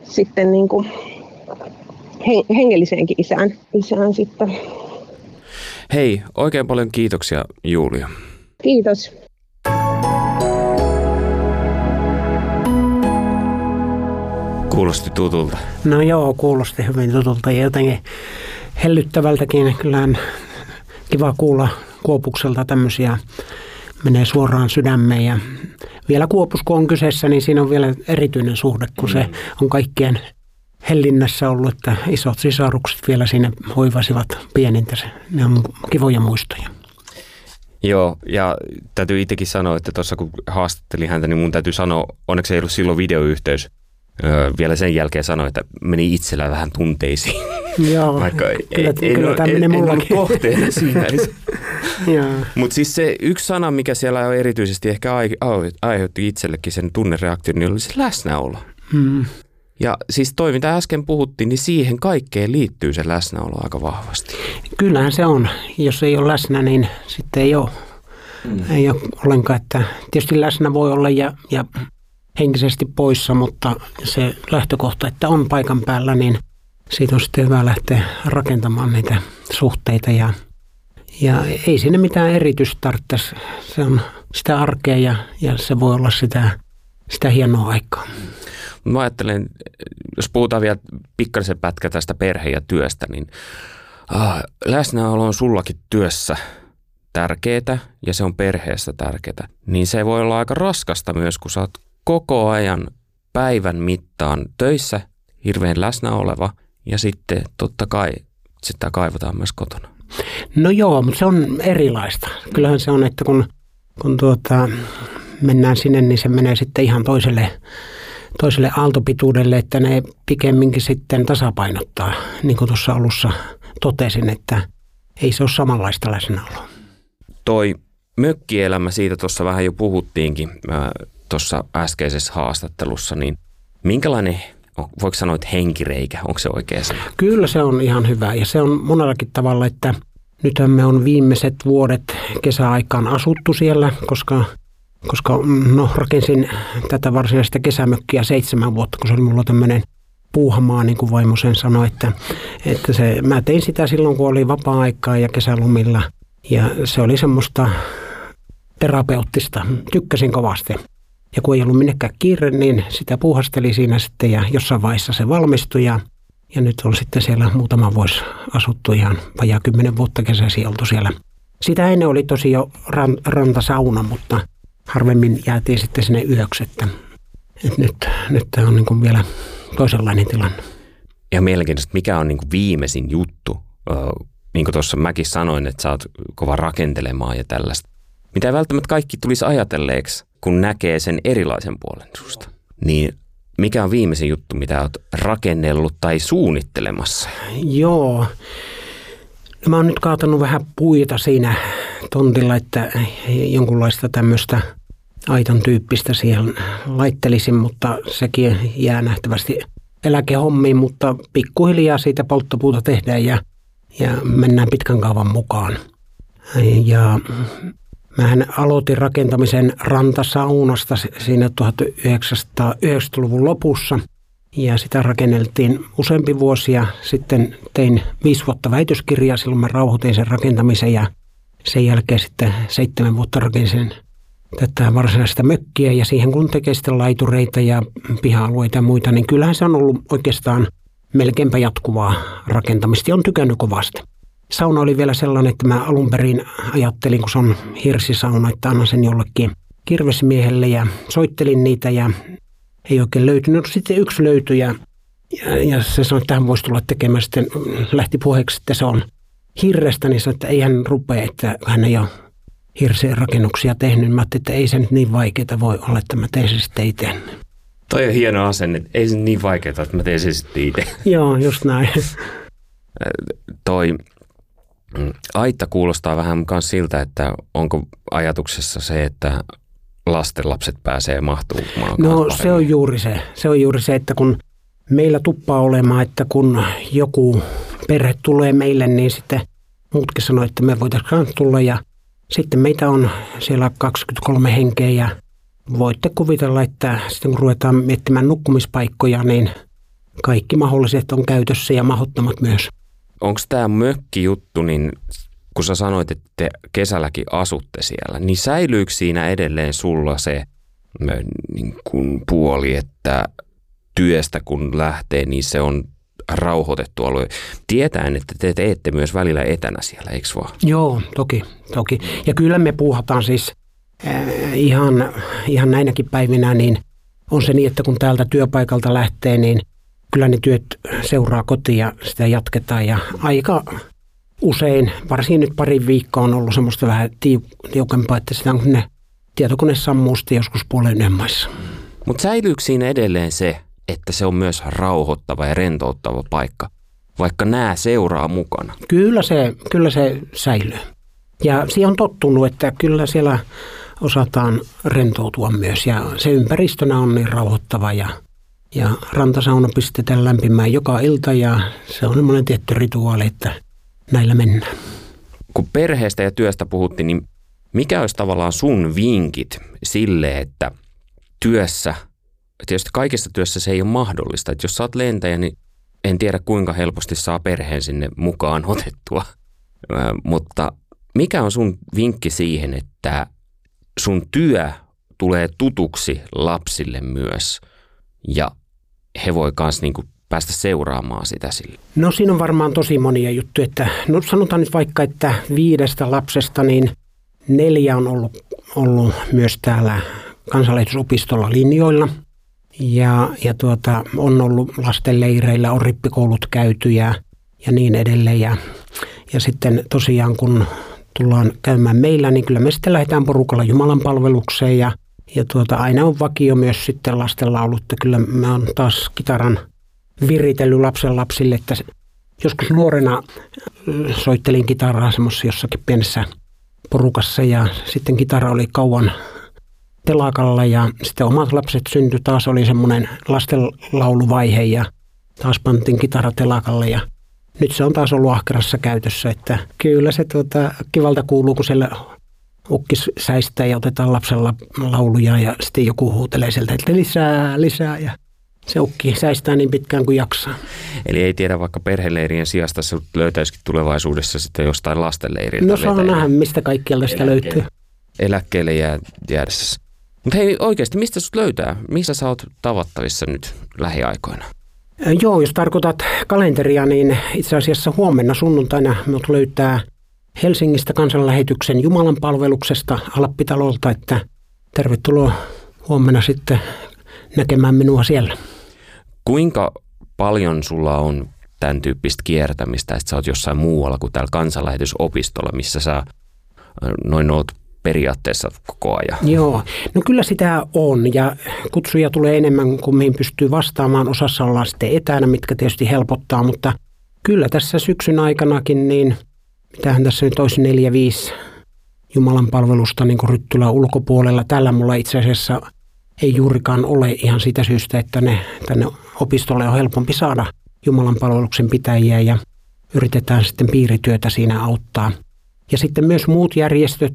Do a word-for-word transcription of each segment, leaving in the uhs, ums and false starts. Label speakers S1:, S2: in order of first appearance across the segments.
S1: sitten niin kuin hengelliseenkin isään, isään sitten.
S2: Hei, oikein paljon kiitoksia Julia.
S1: Kiitos.
S2: Kuulosti tutulta.
S3: No joo, kuulosti hyvin tutulta ja jotenkin hellyttävältäkin. Kyllähän kiva kuulla Kuopukselta tämmöisiä, menee suoraan sydämeen. Ja vielä Kuopus, kun on kyseessä, niin siinä on vielä erityinen suhde, kun se on kaikkien hellinnässä ollut, että isot sisarukset vielä siinä hoivasivat pienintä. Ne on kivoja muistoja.
S2: Joo, ja täytyy itsekin sanoa, että tuossa kun haastattelin häntä, niin mun täytyy sanoa, onneksi ei ollut silloin videoyhteys. Öö, vielä sen jälkeen sanoi, että meni itsellä vähän tunteisiin.
S3: Joo,
S2: vaikka
S3: kyllä,
S2: ei,
S3: kyllä
S2: en, en, en ollut kohteena siinä. Mutta siis se yksi sana, mikä siellä on erityisesti ehkä aiheutti itsellekin sen tunnereaktion, niin oli se läsnäolo.
S3: Hmm.
S2: Ja siis toi, mitä äsken puhuttiin, niin siihen kaikkeen liittyy se läsnäolo aika vahvasti.
S3: Kyllähän se on. Jos ei ole läsnä, niin sitten ei ole, mm. ei ole ollenkaan. Että tietysti läsnä voi olla ja, ja henkisesti poissa, mutta se lähtökohta, että on paikan päällä, niin siitä on sitten hyvä lähteä rakentamaan niitä suhteita. Ja, ja ei sinne mitään erityistä tarvitsisi. Se on sitä arkea ja, ja se voi olla sitä, sitä hienoa aikaa.
S2: Mä ajattelen, jos puhutaan vielä pikkaisen pätkä tästä perhe- ja työstä, niin ah, läsnäolo on sullakin työssä tärkeää ja se on perheessä tärkeää. Niin se voi olla aika raskasta myös, kun sä oot koko ajan päivän mittaan töissä, hirveän läsnä oleva ja sitten totta kai sitä kaivataan myös kotona.
S3: No joo, mutta se on erilaista. Kyllähän se on, että kun, kun tuota, mennään sinne, niin se menee sitten ihan toiselle toiselle aaltopituudelle, että ne pikemminkin sitten tasapainottaa, niin kuin tuossa alussa totesin, että ei se ole samanlaista läsnäoloa.
S2: Toi mökkielämä, siitä tuossa vähän jo puhuttiinkin tuossa äskeisessä haastattelussa, niin minkälainen, voiko sanoa, että henkireikä, onko se oikea sana?
S3: Kyllä se on ihan hyvä ja se on monellakin tavalla, että nythän me on viimeiset vuodet kesäaikaan asuttu siellä, koska Koska no, rakensin tätä varsinaista kesämökkiä seitsemän vuotta, kun se oli mulla tämmöinen puuhamaa, niin kuin vaimo sen sanoi, että, että se, mä tein sitä silloin, kun oli vapaa-aikaa ja kesälomilla. Ja se oli semmoista terapeuttista. Tykkäsin kovasti. Ja kun ei ollut minnekään kiire, niin sitä puuhasteli siinä sitten ja jossain vaiheessa se valmistui. Ja, ja nyt on sitten siellä muutama vuosi asuttu ihan vajaa kymmenen vuotta kesäsi oltu siellä. Sitä ennen oli tosi jo ran, rantasauna, mutta harvemmin jäätiin sitten sinne yöksi, että, että nyt, nyt tämä on niin kuin vielä toisenlainen tilanne.
S2: Ja mielenkiintoista, mikä on niin kuin viimeisin juttu, niin kuin tuossa mäkin sanoin, että sä oot kova rakentelemaan ja tällaista. Mitä välttämättä kaikki tulisi ajatelleeksi, kun näkee sen erilaisen puolen susta. Niin mikä on viimeisin juttu, mitä oot rakennellut tai suunnittelemassa?
S3: Joo. Mä oon nyt kaatanut vähän puita siinä tontilla, että jonkunlaista tämmöistä aitan tyyppistä siihen laittelisin, mutta sekin jää nähtävästi eläkehommiin, mutta pikkuhiljaa siitä polttopuuta tehdään ja, ja mennään pitkän kaavan mukaan. Ja mähän aloitin rakentamisen rantasaunasta siinä tuhatyhdeksänsataayhdeksänkymmentäluvun lopussa. Ja sitä rakenneltiin useampi vuosi ja sitten tein viisi vuotta väitöskirjaa, silloin mä rauhoitin sen rakentamisen ja sen jälkeen sitten seitsemän vuotta rakensin tätä varsinaista mökkiä ja siihen kun tekee sitten laitureita ja piha-alueita ja muita, niin kyllähän se on ollut oikeastaan melkeinpä jatkuvaa rakentamista ja on tykännyt kovasti. Sauna oli vielä sellainen, että mä alun perin ajattelin, kun se on hirsisauna, että annan sen jollekin kirvesmiehelle ja soittelin niitä ja ei oikein löytynyt. No, sitten yksi löytyi ja, ja, ja se sanoi, että tähän voisi tulla tekemään. Sitten lähti puheeksi, että se on hirrestä, niin sanoi, että ei hän rupea, että hän ei ole hirsien rakennuksia tehnyt. Mä ajattelin, että ei se nyt niin vaikeaa voi olla, että mä teen se sitten itse.
S2: Toi on hieno asenne. Ei se niin vaikeaa, että mä teen se sitten itse.
S3: Joo, just näin.
S2: Toi aitta kuulostaa vähän myös siltä, että onko ajatuksessa se, että lastenlapset pääsee mahtumaan.
S3: No se on juuri se. Se on juuri se, että kun meillä tuppaa olemaan, että kun joku perhe tulee meille, niin sitten muutkin sanoo, että me voitaisiin tulla. Ja sitten meitä on siellä kaksikymmentäkolme henkeä ja voitte kuvitella, että sitten kun ruvetaan miettimään nukkumispaikkoja, niin kaikki mahdolliset on käytössä ja mahdottomat myös.
S2: Onko tämä mökkijuttu, niin kun sä sanoit, että te kesälläkin asutte siellä, niin säilyykö siinä edelleen sulla se niin kuin puoli, että työstä kun lähtee, niin se on rauhoitettu alue. Tietäen, että te teette myös välillä etänä siellä, eikö vaan?
S3: Joo, toki, toki. Ja kyllä me puuhataan siis äh, ihan, ihan näinäkin päivinä, niin on se niin, että kun täältä työpaikalta lähtee, niin kyllä ne työt seuraa kotiin ja sitä jatketaan. Ja aika usein, varsin nyt pari viikkoa on ollut semmoista vähän tiukempaa, että sitä on ne tietokone sammuu sitten joskus puolen yömaissa.
S2: Mutta säilyykö siinä edelleen se, että se on myös rauhoittava ja rentouttava paikka, vaikka nämä seuraa mukana?
S3: Kyllä se, kyllä se säilyy. Ja siihen on tottunut, että kyllä siellä osataan rentoutua myös. Ja se ympäristönä on niin rauhoittava ja, ja rantasauna pistetään lämpimään joka ilta ja se on semmoinen tietty rituaali, että näillä mennään.
S2: Kun perheestä ja työstä puhuttiin, niin mikä olisi tavallaan sun vinkit sille, että työssä, tietysti kaikissa työssä se ei ole mahdollista, että jos sä oot lentäjä, niin en tiedä kuinka helposti saa perheen sinne mukaan otettua, mutta mikä on sun vinkki siihen, että sun työ tulee tutuksi lapsille myös ja he voi myös niinku päästä seuraamaan sitä sille?
S3: No siinä on varmaan tosi monia juttuja, että no sanotaan nyt vaikka, että viidestä lapsesta niin neljä on ollut, ollut myös täällä kansanlähetysopistolla linjoilla ja, ja tuota, on ollut lastenleireillä, on rippikoulut käyty ja, ja niin edelleen. Ja, ja sitten tosiaan kun tullaan käymään meillä, niin kyllä me sitten lähdetään porukalla Jumalan palvelukseen ja, ja tuota, aina on vakio myös sitten lastenlaulut. Kyllä mä oon taas kitaran viritellyt lapsen lapsille, että joskus nuorena soittelin kitaraa semmoisessa jossakin pienessä porukassa ja sitten kitara oli kauan telakalla ja sitten omat lapset syntyi. Taas oli semmoinen lastenlauluvaihe ja taas pantiin kitara telakalle ja nyt se on taas ollut ahkerassa käytössä, että kyllä se tuota, kivalta kuuluu, kun siellä ukkis säistää ja otetaan lapsella lauluja ja sitten joku huutelee sieltä, että lisää, lisää ja se ukki säistää niin pitkään kuin jaksaa.
S2: Eli ei tiedä vaikka perheleirien sijasta se löytäisikin tulevaisuudessa sitten jostain lastenleiriltä.
S3: No saa nähdä, mistä kaikkialta sitä löytyy.
S2: Eläkkeelle jää, jäädessä. Mutta hei oikeasti, mistä sut löytää? Missä sä oot tavattavissa nyt lähiaikoina?
S3: Joo, jos tarkoitat kalenteria, niin itse asiassa huomenna sunnuntaina minut löytää Helsingistä kansanlähetyksen Jumalan palveluksesta Alppitalolta, että tervetuloa huomenna sitten näkemään minua siellä.
S2: Kuinka paljon sulla on tämän tyyppistä kiertämistä, että sä oot jossain muualla kuin täällä kansanlähetysopistolla, missä sä noin oot periaatteessa koko ajan?
S3: Joo, no kyllä sitä on ja kutsuja tulee enemmän kuin mihin pystyy vastaamaan. Osassa ollaan sitten etänä, mitkä tietysti helpottaa, mutta kyllä tässä syksyn aikanakin, niin mitähän tässä nyt olisi neljä, viisi Jumalan palvelusta niin kuin Ryttylän ulkopuolella. Tällä mulla itse asiassa ei juurikaan ole ihan siitä syystä, että ne, tänne opistolle on helpompi saada Jumalan palveluksen pitäjiä ja yritetään sitten piirityötä siinä auttaa. Ja sitten myös muut järjestöt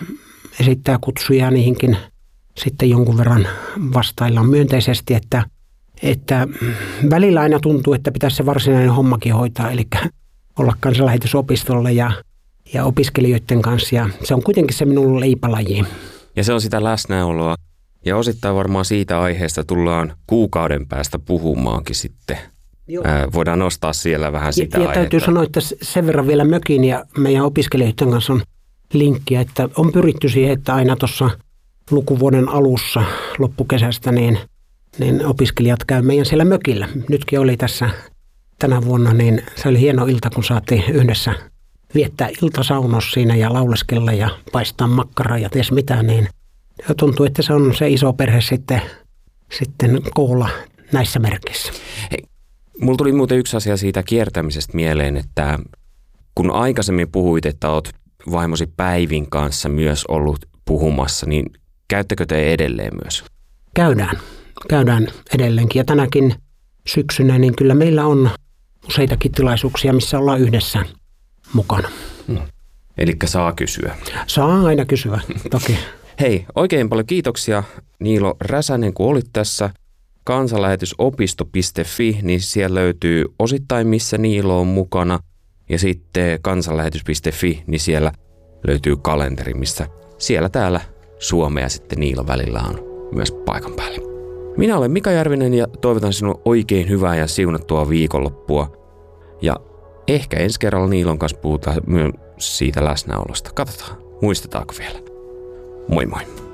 S3: esittää kutsuja, niihinkin sitten jonkun verran vastaillaan myönteisesti, että, että välillä aina tuntuu, että pitäisi se varsinainen hommakin hoitaa, eli olla kansanlähetysopistolla ja, ja opiskelijoiden kanssa. Ja se on kuitenkin se minun leipälaji.
S2: Ja se on sitä läsnäoloa. Ja osittain varmaan siitä aiheesta tullaan kuukauden päästä puhumaankin sitten. Ää, voidaan nostaa siellä vähän sitä
S3: ja, ja
S2: aihetta.
S3: Täytyy sanoa, että sen verran vielä mökin ja meidän opiskelijoiden kanssa on linkkiä, että on pyritty siihen, että aina tuossa lukuvuoden alussa loppukesästä niin, niin opiskelijat käy meidän siellä mökillä. Nytkin oli tässä tänä vuonna, niin se oli hieno ilta, kun saatiin yhdessä viettää iltasaunos siinä ja lauleskella ja paistaa makkaraa ja ties mitä, niin tuntuu, että se on se iso perhe sitten, sitten koolla näissä merkissä.
S2: Hei, mulla tuli muuten yksi asia siitä kiertämisestä mieleen, että kun aikaisemmin puhuit, että oot vaimosi Päivin kanssa myös ollut puhumassa, niin käyttäkö te edelleen myös?
S3: Käydään. Käydään edelleenkin ja tänäkin syksynä, niin kyllä meillä on useitakin tilaisuuksia, missä ollaan yhdessä mukana.
S2: Hmm. Elikkä saa kysyä.
S3: Saa aina kysyä, toki.
S2: Hei, oikein paljon kiitoksia Niilo Räsänen, kun olit tässä. kansanlähetysopisto piste fi, niin siellä löytyy osittain missä Niilo on mukana. Ja sitten kansanlähetys piste fi, niin siellä löytyy kalenteri, missä siellä täällä Suomea ja sitten Niilo välillä on myös paikan päällä. Minä olen Mika Järvinen ja toivotan sinulle oikein hyvää ja siunattua viikonloppua. Ja ehkä ensi kerralla Niilon kanssa puhutaan myös siitä läsnäolosta. Katsotaan, muistetaanko vielä. Moi moi!